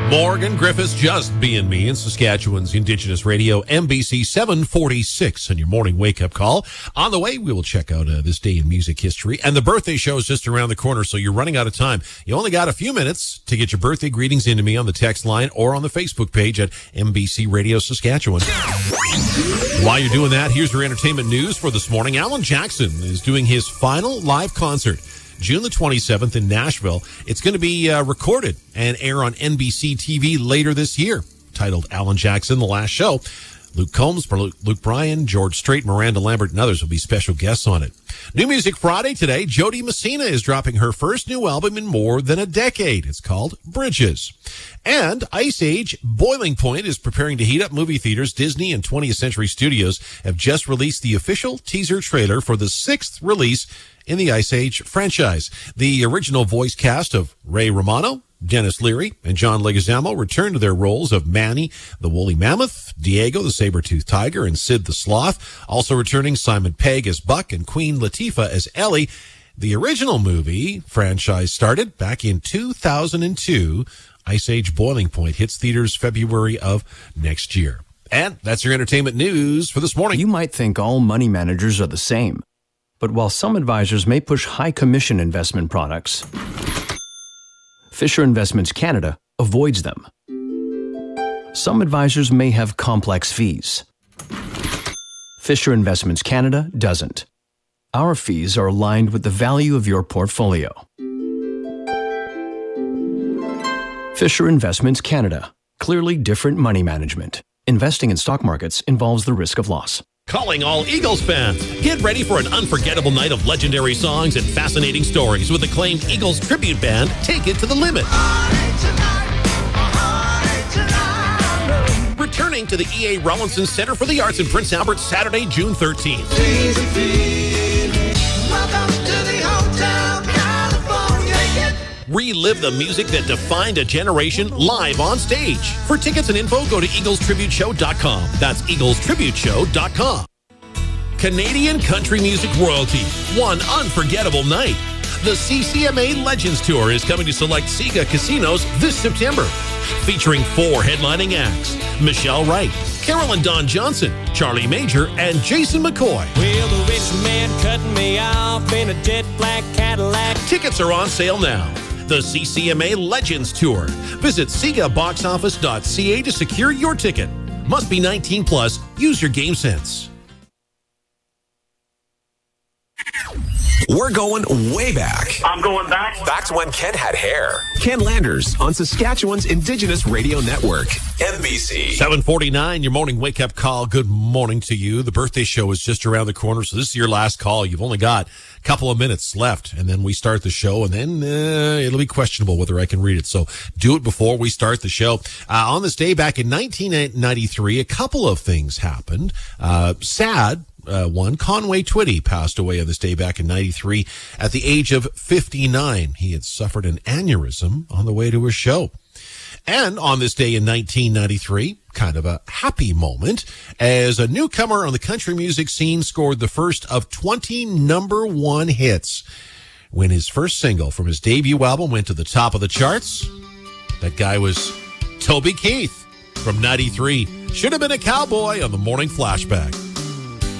Morgan Griffiths, Just Being Me in Saskatchewan's Indigenous Radio, MBC 746 on your morning wake-up call. On the way, we will check out this day in music history. And the birthday show is just around the corner, so you're running out of time. You only got a few minutes to get your birthday greetings into me on the text line or on the Facebook page at MBC Radio Saskatchewan. While you're doing that, here's your entertainment news for this morning. Alan Jackson is doing his final live concert June the 27th in Nashville. It's going to be recorded and air on NBC TV later this year. Titled Alan Jackson, The Last Show. Luke Combs, Luke Bryan, George Strait, Miranda Lambert, and others will be special guests on it. New Music Friday today. Jody Messina is dropping her first new album in more than a decade. It's called Bridges. And Ice Age Boiling Point is preparing to heat up movie theaters. Disney and 20th Century Studios have just released the official teaser trailer for the 6th release in the Ice Age franchise. The original voice cast of Ray Romano, Dennis Leary, and John Leguizamo return to their roles of Manny, the woolly mammoth, Diego, the saber-toothed tiger, and Sid the sloth. Also returning Simon Pegg as Buck and Queen Latifah as Ellie. The original movie franchise started back in 2002. Ice Age Boiling Point hits theaters February of next year. And that's your entertainment news for this morning. You might think all money managers are the same. But while some advisors may push high commission investment products, Fisher Investments Canada avoids them. Some advisors may have complex fees. Fisher Investments Canada doesn't. Our fees are aligned with the value of your portfolio. Fisher Investments Canada. Clearly different money management. Investing in stock markets involves the risk of loss. Calling all Eagles fans. Get ready for an unforgettable night of legendary songs and fascinating stories with acclaimed Eagles tribute band, Take It to the Limit. Returning to the E.A. Rawlinson Center for the Arts in Prince Albert Saturday, June 13th. Welcome to the Hotel California. Relive the music that defined a generation live on stage. For tickets and info, go to eaglestributeshow.com. That's eaglestributeshow.com. Canadian country music royalty. One unforgettable night. The CCMA Legends Tour is coming to select Sega casinos this September. Featuring 4 headlining acts. Michelle Wright, Carolyn Dawn Johnson, Charlie Major, and Jason McCoy. Well, the rich man cutting me off in a jet black Cadillac. Tickets are on sale now. The CCMA Legends Tour. Visit SegaBoxOffice.ca to secure your ticket. Must be 18 plus. Use your game sense. We're going way back. I'm going back. Back to when Ken had hair. Ken Landers on Saskatchewan's Indigenous Radio Network, MBC. 7:49, your morning wake-up call. Good morning to you. The birthday show is just around the corner, so this is your last call. You've only got a couple of minutes left, and then we start the show, and then it'll be questionable whether I can read it. So do it before we start the show. On this day back in 1993, a couple of things happened. Sad. One, Conway Twitty passed away on this day back in 93 at the age of 59. He had suffered an aneurysm on the way to a show. And on this day in 1993, kind of a happy moment, as a newcomer on the country music scene scored the first of 20 number 1 hits. When his first single from his debut album went to the top of the charts, that guy was Toby Keith from 93. Should have been a cowboy on the Morning Flashback.